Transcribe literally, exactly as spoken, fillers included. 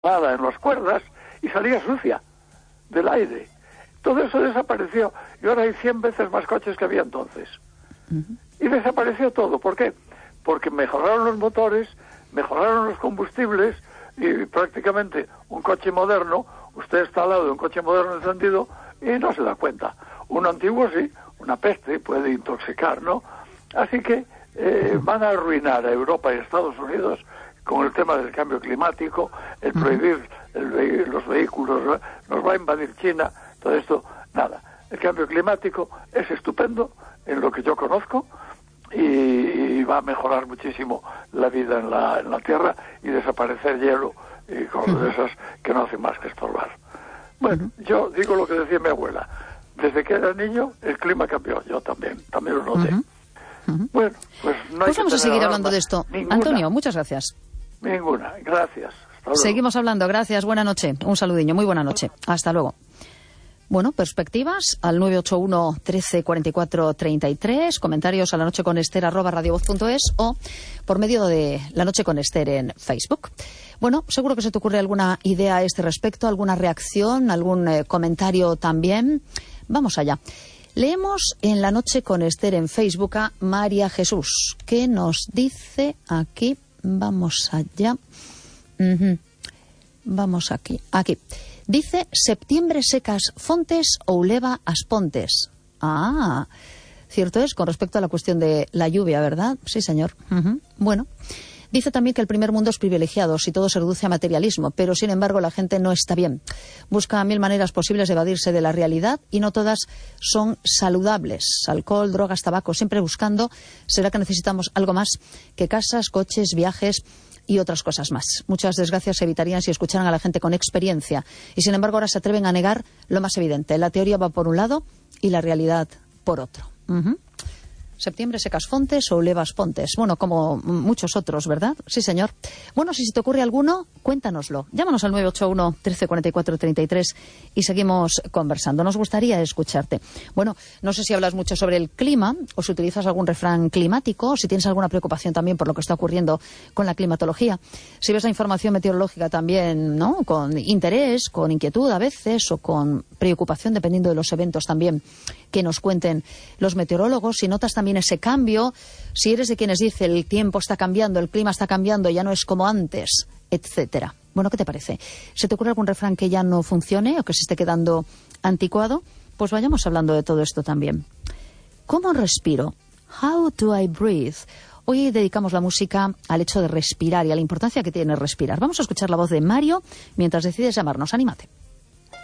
en las cuerdas y salía sucia del aire. Todo eso desapareció y ahora hay cien veces más coches que había entonces. Uh-huh. Y desapareció todo. ¿Por qué? Porque mejoraron los motores, mejoraron los combustibles y prácticamente un coche moderno, usted está al lado de un coche moderno encendido y no se da cuenta. Un antiguo sí, una peste puede intoxicar, ¿no? Así que eh, van a arruinar a Europa y a Estados Unidos con el tema del cambio climático, el prohibir el ve- los vehículos, nos va a invadir China, todo esto, nada. El cambio climático es estupendo en lo que yo conozco y, y va a mejorar muchísimo la vida en la, en la Tierra y desaparecer hielo y cosas de esas que no hacen más que estorbar. Bueno, yo digo lo que decía mi abuela. Desde que era niño, el clima cambió. Yo también, también lo noté. Uh-huh. Uh-huh. Bueno, pues no hay Pues vamos que a seguir hablando alarma. de esto. Ninguna. Antonio, muchas gracias. Ninguna, gracias. Seguimos hablando, gracias, buena noche. Un saludiño, muy buena noche. Hasta luego. Bueno, perspectivas al nueve ocho uno, trece, cuarenta y cuatro, treinta y tres, comentarios a la noche con Ester arroba radiovoz punto es o por medio de La Noche con Ester en Facebook. Bueno, seguro que se te ocurre alguna idea a este respecto, alguna reacción, algún eh, comentario también. Vamos allá. Leemos en La Noche con Ester en Facebook a María Jesús, que nos dice aquí, vamos allá, uh-huh. vamos aquí, aquí. Dice, septiembre secas fontes ou leva as pontes. Ah, cierto es, con respecto a la cuestión de la lluvia, ¿verdad? Sí, señor. Uh-huh. Bueno, dice también que el primer mundo es privilegiado si todo se reduce a materialismo, pero sin embargo la gente no está bien. Busca mil maneras posibles de evadirse de la realidad y no todas son saludables. Alcohol, drogas, tabaco, siempre buscando. ¿Será que necesitamos algo más que casas, coches, viajes y otras cosas más? Muchas desgracias se evitarían si escucharan a la gente con experiencia. Y sin embargo ahora se atreven a negar lo más evidente. La teoría va por un lado y la realidad por otro. Uh-huh. Septiembre secas fontes o levas pontes. Bueno, como muchos otros, ¿verdad? Sí, señor. Bueno, si se te ocurre alguno, cuéntanoslo. Llámanos al nueve ocho uno, trece, cuarenta y cuatro, treinta y tres y seguimos conversando. Nos gustaría escucharte. Bueno, no sé si hablas mucho sobre el clima o si utilizas algún refrán climático o si tienes alguna preocupación también por lo que está ocurriendo con la climatología. Si ves la información meteorológica también, ¿no? Con interés, con inquietud a veces o con preocupación, dependiendo de los eventos también que nos cuenten los meteorólogos. Si notas también ese cambio, si eres de quienes dice el tiempo está cambiando, el clima está cambiando, ya no es como antes, etcétera. Bueno, ¿qué te parece? ¿Se te ocurre algún refrán que ya no funcione o que se esté quedando anticuado? Pues vayamos hablando de todo esto también. ¿Cómo respiro? How do I breathe? Hoy dedicamos la música al hecho de respirar y a la importancia que tiene respirar. Vamos a escuchar la voz de Mario mientras decides llamarnos. Anímate.